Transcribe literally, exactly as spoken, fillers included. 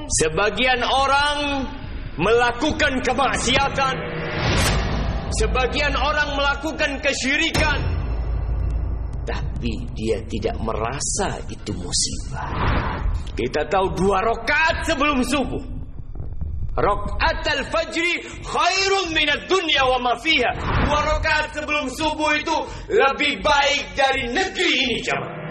Sebagian orang melakukan kemaksiatan, sebagian orang melakukan kesyirikan, tapi dia tidak merasa itu musibah. Kita tahu dua rakaat sebelum subuh, rakaat al-fajri khairun minad dunya wa ma fiha. Dua rakaat sebelum subuh itu lebih baik dari negeri ini, jemaah.